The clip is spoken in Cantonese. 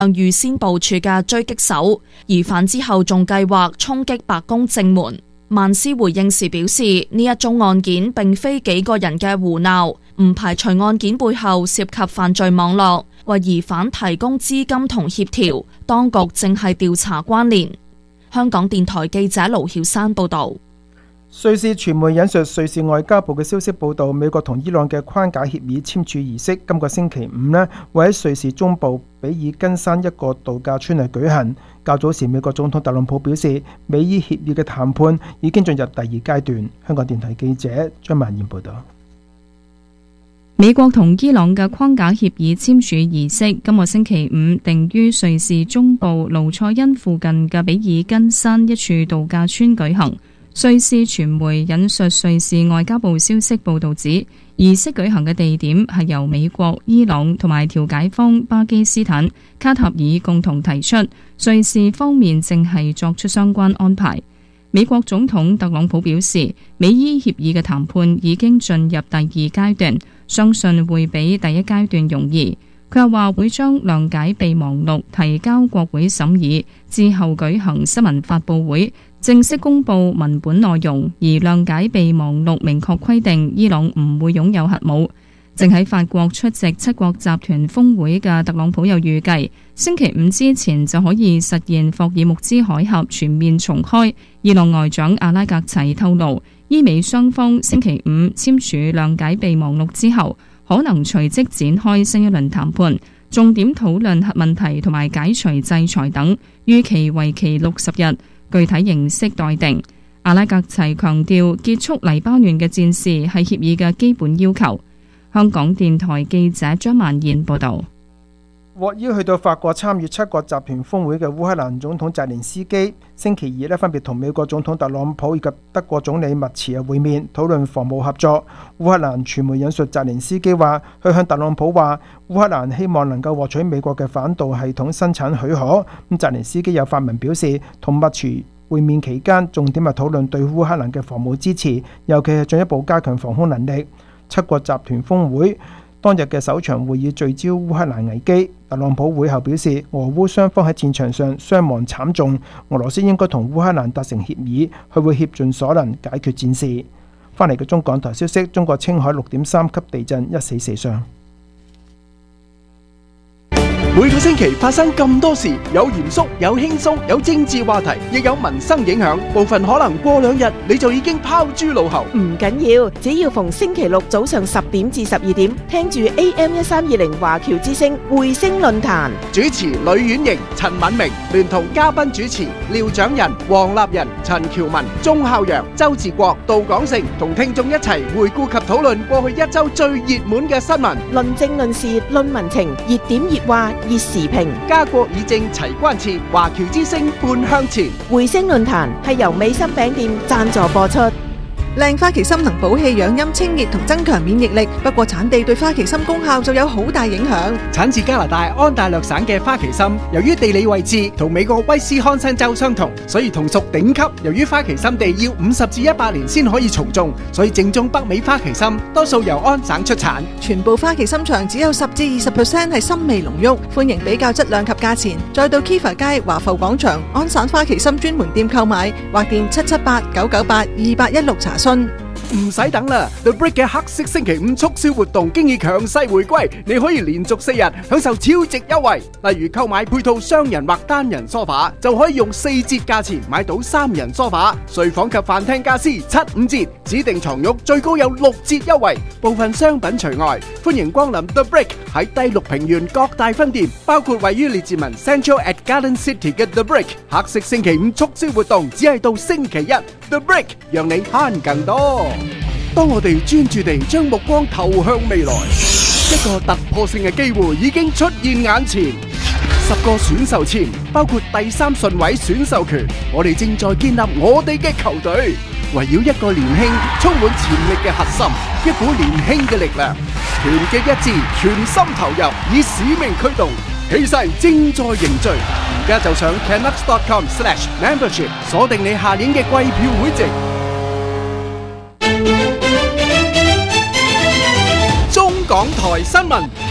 預先部署嘅狙擊手，疑犯之後仲計劃衝擊白宮正門。曼斯回應時表示，呢一宗案件並非幾個人嘅胡鬧，唔排除案件背後涉及犯罪網絡，為疑犯提供資金同協調，當局正係調查關聯。香港電台記者盧曉珊報道。 瑞士傳媒引述瑞士外交部嘅消息報道，美國同伊朗嘅框架協議簽署儀式今個星期五會喺瑞士中部比爾根山一個度假村嚟舉行。較早時美國總統特朗普表示，美伊協議嘅談判已經進入第二階段。香港電台記者張曼燕報道。 美國同伊朗嘅框架協議簽署儀式今個星期五定於瑞士中部盧塞恩附近嘅比爾根山一處度假村舉行。瑞士傳媒引述瑞士外交部消息報道指，儀式舉行嘅地點係由美國、伊朗同埋調解方巴基斯坦、卡塔爾共同提出，瑞士方面正係作出相關安排。美國總統特朗普表示，美伊協議嘅談判已經進入第二階段，相信會比第一階段容易。佢又話會將諒解備忘錄提交國會審議，之後舉行新聞發佈會，正式公布文本內容。而諒解備忘錄明確規定伊朗唔會擁有核武。正喺法國出席七國集團峰會嘅特朗普又預計星期五之前就可以實現霍爾木茲海峽全面重開。伊朗外長阿拉格齊透露，伊美雙方星期五簽署諒解備忘錄之後，可能隨即展開新一輪談判，重點討論核問題同埋解除制裁等，預期為期60日，具體形式待定。阿拉格齊強調，結束黎巴嫩嘅戰事係協議嘅基本要求。香港電台記者張曼燕報道。 獲邀去到法國參與七國集團峰會嘅烏克蘭總統澤連斯基星期二分別同美國總統特朗普以及德國總理默茨會面，討論防務合作。烏克蘭傳媒引述澤連斯基話，佢向特朗普話，烏克蘭希望能夠獲取美國嘅反導系統生產許可。咁澤連斯基有發文表示，同默茨會面期間重點係討論對烏克蘭嘅防務支持，尤其係進一步加強防空能力。七國集團峰會當日嘅首場會議聚焦烏克蘭危機。特朗普會後表示，俄烏雙方喺戰場上傷亡慘重，俄羅斯應該同烏克蘭達成協議，佢會竭盡所能解決戰事。翻嚟嘅中港台消息，中國青海6.3級地震，1死4傷。 每個星期發生咁多事，有嚴肅，有輕鬆，有政治話題，亦有民生影響。部分可能過2日你就已經拋諸腦後。 唔緊要，只要逢星期六早上10點至12點，聽住 AM1320華僑之聲匯聲論壇， 主持呂婉瑩、陳敏明，聯同嘉賓主持廖長仁、黃立仁、陳喬文、鐘孝陽、周志國、杜廣成，同聽眾一齊回顧及討論過去一周最熱門嘅新聞， 論政論事論民情，熱點熱話熱時評， 家國議政齊關切，華僑之聲半向前。 匯聲論壇係由美心餅店贊助播出。 靚花旗參能補氣養陰清熱同增強免疫力，不過產地對花旗參功效就有好大影響。 產自加拿大安大略省嘅花旗參，由於地理位置同美國威斯康辛州相同，所以同屬頂級。由於花旗參地要50至100年先可以重種，所以正宗北美花旗參多數由安省出產。 全部花旗參場只有10至20% 係參味濃郁，歡迎比較質量及價錢，再到 Kiva 街華埠廣場安省花旗參專門店購買，或電778-998-2816查詢。 唔使等啦 ，The Brick 嘅黑色星期五促銷活動經已強勢回歸，你可以連續4日享受超值優惠。例如購買配套雙人或單人梳化，就可以用4折價錢買到3人梳化。睡房及飯廳家私7-5折，指定床褥最高有6折優惠，部分商品除外。歡迎光臨 The Brick 喺第6平原各大分店，包括位於列治文 Central at Garden City 嘅 The Brick。黑色星期五促銷活動只係到星期一 ，The Brick 讓你慳更多。當我哋專注地將目光投向未來，一個突破性嘅機會已經出現眼前。10個選秀前，包括第3順位選秀權，我哋正在建立我哋嘅球隊，圍繞一個年輕、充滿潛力嘅核心，一股年輕嘅力量，團結一致，全心投入，以使命驅動，氣勢正在凝聚。而家就上 canucks.com/membership 鎖定你下年嘅季票會籍。中港台新聞。